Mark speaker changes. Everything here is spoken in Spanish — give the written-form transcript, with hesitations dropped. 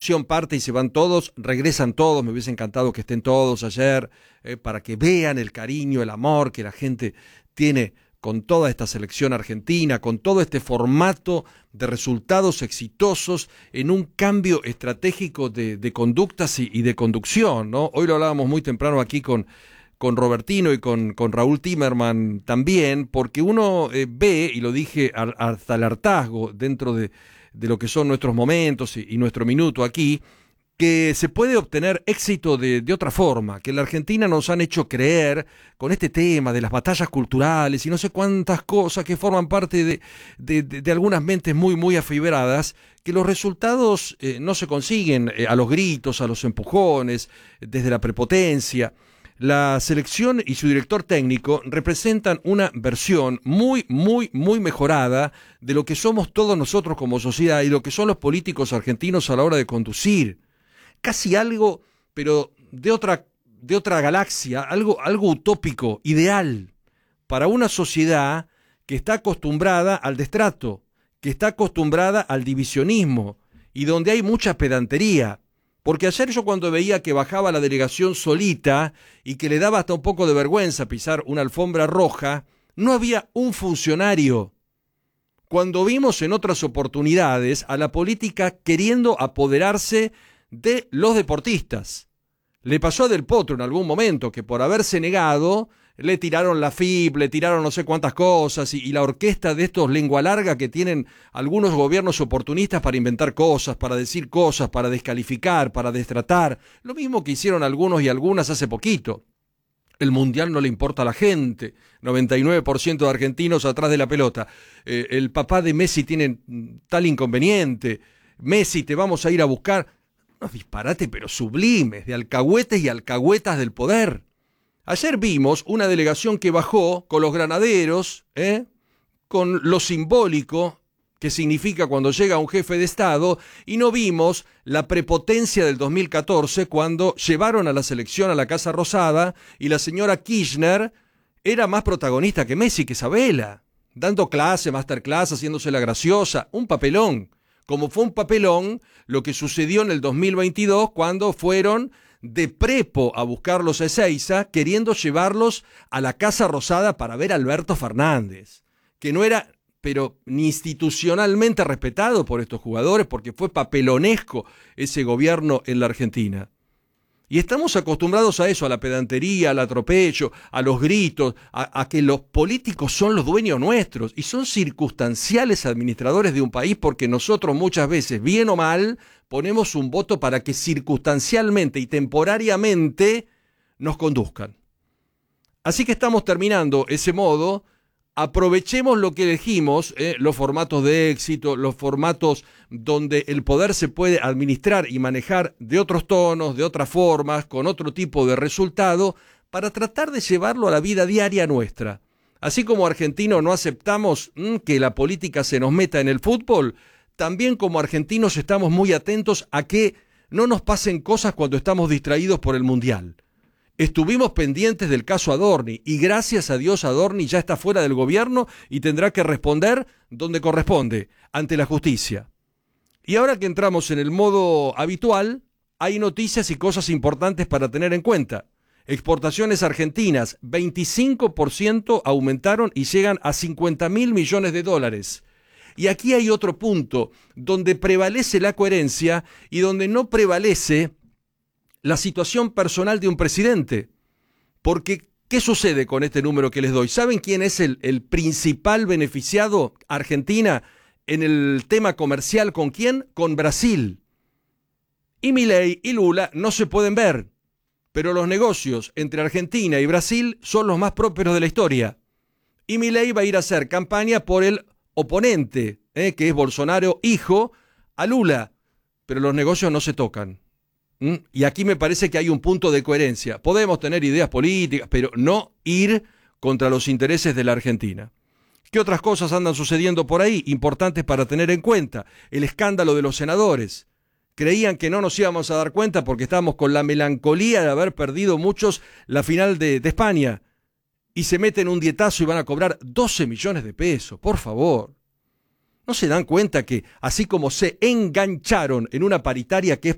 Speaker 1: delegación parte y se van todos, regresan todos, me hubiese encantado que estén todos ayer, para que vean el cariño, el amor que la gente tiene con toda esta selección argentina, con todo este formato de resultados exitosos en un cambio estratégico de conductas y de conducción, ¿no? Hoy lo hablábamos muy temprano aquí con Robertino y con Raúl Timerman también, porque uno ve, y lo dije hasta el hartazgo dentro de lo que son nuestros momentos y nuestro minuto aquí, que se puede obtener éxito de otra forma, que en la Argentina nos han hecho creer con este tema de las batallas culturales y no sé cuántas cosas que forman parte de algunas mentes muy, muy afibradas, que los resultados no se consiguen a los gritos, a los empujones, desde la prepotencia. La selección y su director técnico representan una versión muy, muy, muy mejorada de lo que somos todos nosotros como sociedad y lo que son los políticos argentinos a la hora de conducir. Casi algo, pero de otra galaxia, algo utópico, ideal, para una sociedad que está acostumbrada al destrato, que está acostumbrada al divisionismo y donde hay mucha pedantería. Porque ayer yo cuando veía que bajaba la delegación solita y que le daba hasta un poco de vergüenza pisar una alfombra roja, no había un funcionario. Cuando vimos en otras oportunidades a la política queriendo apoderarse de los deportistas. Le pasó a Del Potro en algún momento que por haberse negado le tiraron la FIP, le tiraron no sé cuántas cosas y la orquesta de estos lengua larga que tienen algunos gobiernos oportunistas para inventar cosas, para decir cosas, para descalificar, para destratar. Lo mismo que hicieron algunos y algunas hace poquito. El mundial no le importa a la gente, 99% de argentinos atrás de la pelota. El papá de Messi tiene tal inconveniente. Messi, te vamos a ir a buscar. Unos disparates pero sublimes, de alcahuetes y alcahuetas del poder. Ayer vimos una delegación que bajó con los granaderos, con lo simbólico que significa cuando llega un jefe de Estado, y no vimos la prepotencia del 2014 cuando llevaron a la selección a la Casa Rosada y la señora Kirchner era más protagonista que Messi, que Isabela, dando clase, masterclass, haciéndose la graciosa, un papelón. Como fue un papelón lo que sucedió en el 2022 cuando fueron de prepo a buscarlos a Ezeiza, queriendo llevarlos a la Casa Rosada para ver a Alberto Fernández, que no era, pero ni institucionalmente respetado por estos jugadores, porque fue papelonesco ese gobierno en la Argentina. Y estamos acostumbrados a eso, a la pedantería, al atropello, a los gritos, a que los políticos son los dueños nuestros y son circunstanciales administradores de un país porque nosotros muchas veces, bien o mal, ponemos un voto para que circunstancialmente y temporariamente nos conduzcan. Así que estamos terminando ese modo. Aprovechemos lo que elegimos, los formatos de éxito, los formatos donde el poder se puede administrar y manejar de otros tonos, de otras formas, con otro tipo de resultado, para tratar de llevarlo a la vida diaria nuestra. Así como argentinos no aceptamos que la política se nos meta en el fútbol, también como argentinos estamos muy atentos a que no nos pasen cosas cuando estamos distraídos por el Mundial. Estuvimos pendientes del caso Adorni y gracias a Dios Adorni ya está fuera del gobierno y tendrá que responder donde corresponde, ante la justicia. Y ahora que entramos en el modo habitual, hay noticias y cosas importantes para tener en cuenta. Exportaciones argentinas, 25% aumentaron y llegan a 50.000 millones de dólares. Y aquí hay otro punto donde prevalece la coherencia y donde no prevalece la situación personal de un presidente. Porque, ¿qué sucede con este número que les doy? ¿Saben quién es el principal beneficiado, Argentina, en el tema comercial? ¿Con quién? Con Brasil. Y Milei y Lula no se pueden ver, pero los negocios entre Argentina y Brasil son los más prósperos de la historia. Y Milei va a ir a hacer campaña por el oponente, que es Bolsonaro, hijo, a Lula, pero los negocios no se tocan. Y aquí me parece que hay un punto de coherencia. Podemos tener ideas políticas, pero no ir contra los intereses de la Argentina. ¿Qué otras cosas andan sucediendo por ahí? Importantes para tener en cuenta. El escándalo de los senadores. Creían que no nos íbamos a dar cuenta porque estábamos con la melancolía de haber perdido muchos la final de España. Y se meten un dietazo y van a cobrar 12 millones de pesos. Por favor. ¿No se dan cuenta que así como se engancharon en una paritaria que es